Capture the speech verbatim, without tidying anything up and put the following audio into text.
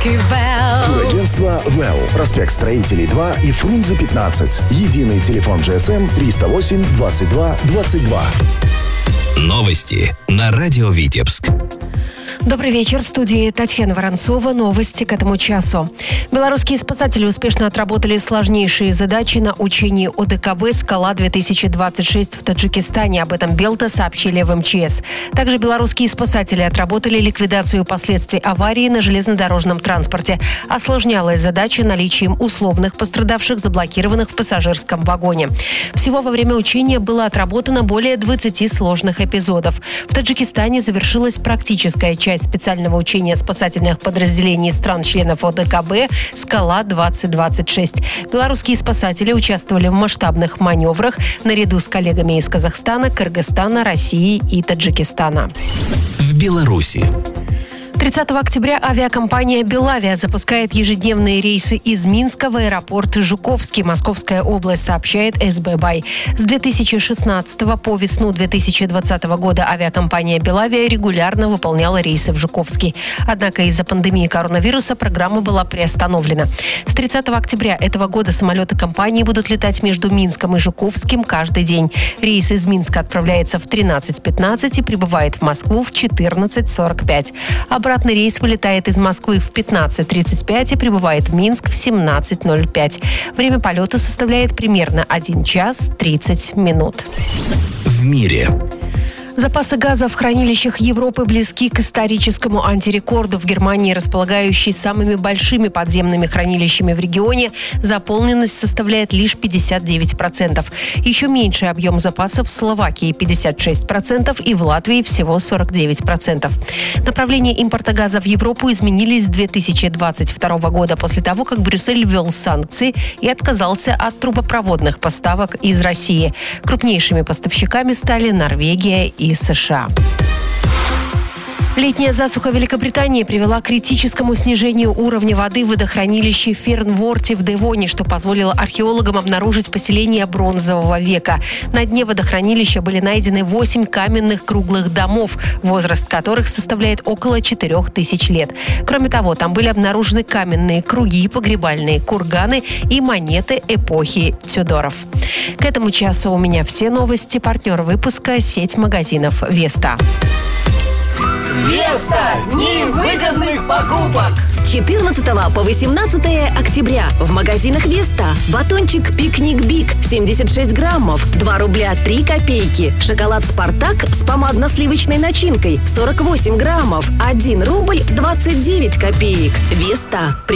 Турагентство «Well». Проспект Строителей два и Фрунзе пятнадцать. Единый телефон джи эс эм триста восемь двадцать два двадцать два. Новости на радио Витебск. Добрый вечер. В студии Татьяна Воронцова. Новости к этому часу. Белорусские спасатели успешно отработали сложнейшие задачи на учении о дэ ка бэ «Скала-две тысячи двадцать шесть» в Таджикистане. Об этом Белта сообщили в эм че эс. Также белорусские спасатели отработали ликвидацию последствий аварии на железнодорожном транспорте. Осложнялась задача наличием условных пострадавших, заблокированных в пассажирском вагоне. Всего во время учения было отработано более двадцати сложных эпизодов. В Таджикистане завершилась практическая часть специального учения спасательных подразделений стран-членов о дэ ка бэ «Скала-двадцать двадцать шесть». Белорусские спасатели участвовали в масштабных маневрах наряду с коллегами из Казахстана, Кыргызстана, России и Таджикистана. В Беларуси. тридцатого октября авиакомпания «Белавия» запускает ежедневные рейсы из Минска в аэропорт Жуковский. Московская область, сообщает эс бэ бай. С две тысячи шестнадцатого по весну две тысячи двадцатого года авиакомпания «Белавия» регулярно выполняла рейсы в Жуковский. Однако из-за пандемии коронавируса программа была приостановлена. С тридцатого октября этого года самолеты компании будут летать между Минском и Жуковским каждый день. Рейс из Минска отправляется в тринадцать пятнадцать и прибывает в Москву в четырнадцать сорок пять. Обратный рейс вылетает из Москвы в пятнадцать тридцать пять и прибывает в Минск в семнадцать ноль пять. Время полета составляет примерно один час тридцать минут. В мире. Запасы газа в хранилищах Европы близки к историческому антирекорду. В Германии, располагающей самыми большими подземными хранилищами в регионе, заполненность составляет лишь пятьдесят девять процентов. Еще меньший объем запасов в Словакии – пятьдесят шесть процентов и в Латвии всего сорок девять процентов. Направления импорта газа в Европу изменились с две тысячи двадцать второго года после того, как Брюссель ввел санкции и отказался от трубопроводных поставок из России. Крупнейшими поставщиками стали Норвегия и США. Летняя засуха Великобритании привела к критическому снижению уровня воды в водохранилище Фернворте в Девоне, что позволило археологам обнаружить поселение бронзового века. На дне водохранилища были найдены восемь каменных круглых домов, возраст которых составляет около четырех тысяч лет. Кроме того, там были обнаружены каменные круги, погребальные курганы и монеты эпохи Тюдоров. К этому часу у меня все новости. Партнер выпуска – сеть магазинов «Веста». Веста невыгодных покупок. С четырнадцатого по восемнадцатое октября в магазинах Веста батончик Пикник Биг семьдесят шесть граммов, два рубля три копейки. Шоколад Спартак с помадно-сливочной начинкой сорок восемь граммов, один рубль двадцать девять копеек. Веста.